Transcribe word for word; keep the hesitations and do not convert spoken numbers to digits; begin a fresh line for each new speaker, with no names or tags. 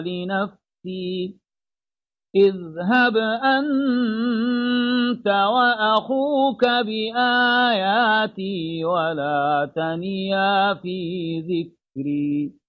لنفسي اذهب أنت وأخوك بآياتي ولا تنيا في ذكري